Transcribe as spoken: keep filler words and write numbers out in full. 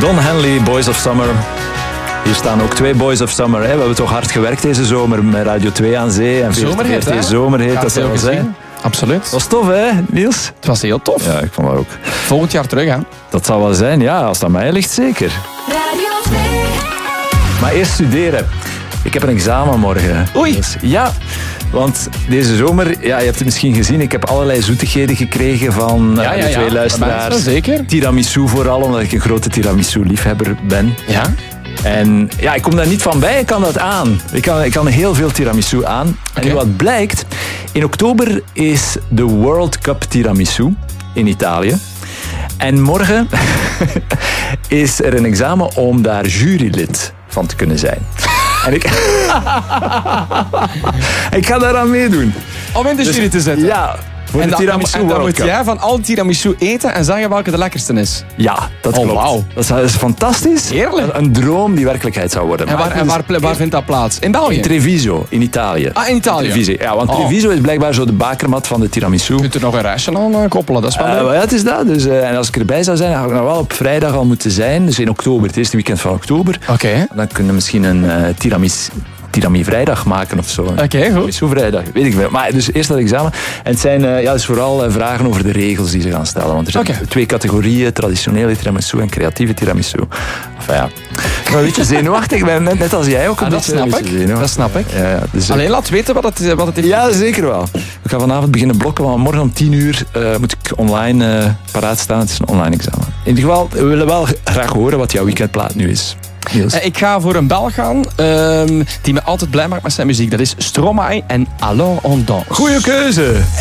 Don Henley, Boys of Summer. Hier staan ook twee Boys of Summer. Hè. We hebben toch hard gewerkt deze zomer met Radio twee aan Zee. En Zomerhit, V R T Zomerhit, dat zou wel zijn. Absoluut. Dat was tof, hè, Niels? Het was heel tof. Ja, ik vond dat ook. Volgend jaar terug, hè? Dat zal wel zijn, ja. Als dat aan mij ligt, zeker. Radio twee. Maar eerst studeren. Ik heb een examen morgen. Oei. Dus, ja, want deze zomer, ja, je hebt het misschien gezien, ik heb allerlei zoetigheden gekregen van uh, Ja, ja, de twee ja. luisteraars. Mensen, zeker. Tiramisu vooral, omdat ik een grote tiramisu-liefhebber ben. Ja. En ja, ik kom daar niet van bij, ik kan dat aan. Ik kan, ik kan heel veel tiramisu aan. En Oké. nu wat blijkt, in oktober is de World Cup Tiramisu in Italië. En morgen is er een examen om daar jurylid van te kunnen zijn. En ik... ik ga daaraan meedoen. Om in de jury Dus, te zetten. Ja, voor En de dan, tiramisu en dan World moet Cup. jij van al die tiramisu eten en zeggen welke de lekkerste is. Ja, dat Oh, klopt. wauw. Dat is, dat is fantastisch. Heerlijk. Een, een droom die werkelijkheid zou worden. En waar, Maar en waar, ple- waar vindt dat plaats? In België? in Treviso, in Italië. Ah, in Italië. Treviso, ja, want Oh. Treviso is blijkbaar zo de bakermat van de tiramisu. Je kunt er nog een reisje aan uh, koppelen, dat is wel Uh, leuk. ja, het is dat. Dus, uh, en als ik erbij zou zijn, dan had ik nog wel op vrijdag al moeten zijn. Dus in oktober, het eerste weekend van oktober. Oké. Dan kunnen we misschien een uh, tiramis, tirami vrijdag maken of zo. Oké, goed. Tiramisu vrijdag, weet ik veel. Maar dus eerst dat examen. En het zijn uh, ja, dus vooral uh, vragen over de regels die ze gaan stellen. Want er zijn Oké. twee categorieën, traditionele tiramisu en creatieve tiramisu. Enfin ja, ik ben een beetje zenuwachtig. Ik ben net, net als jij ook een Ah, dat beetje, snap een ik. beetje zenuwachtig. Dat snap ik. Ja, ja, dus, uh, Alleen laat weten wat het, wat het heeft. ja, zeker wel. We gaan vanavond beginnen blokken, want morgen om tien uur uh, moet ik online uh, paraat staan. Het is een online examen. In ieder geval, we willen wel graag horen wat jouw weekendplaat nu is. Niels. Eh, Ik ga voor een Belg gaan um, die me altijd blij maakt met zijn muziek. Dat is Stromae en Alors on danse. Goeie keuze.